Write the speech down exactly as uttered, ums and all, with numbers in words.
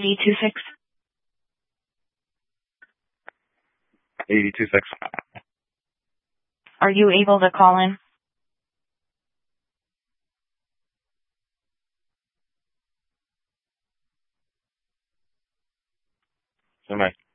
eight two six. eight two six. Are you able to call in? Am I?